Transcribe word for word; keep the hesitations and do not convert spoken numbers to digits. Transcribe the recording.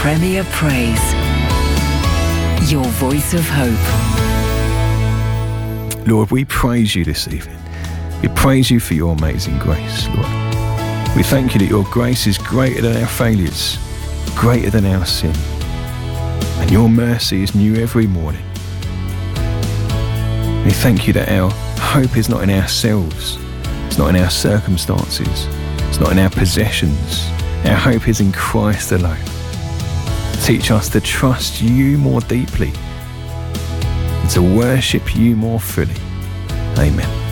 Premier Praise. Your voice of hope. Lord, we praise you this evening. We praise you for your amazing grace, Lord. We thank you that your grace is greater than our failures, greater than our sin. And your mercy is new every morning. We thank you that our hope is not in ourselves. It's not in our circumstances. It's not in our possessions. Our hope is in Christ alone. Teach us to trust you more deeply and to worship you more fully. Amen.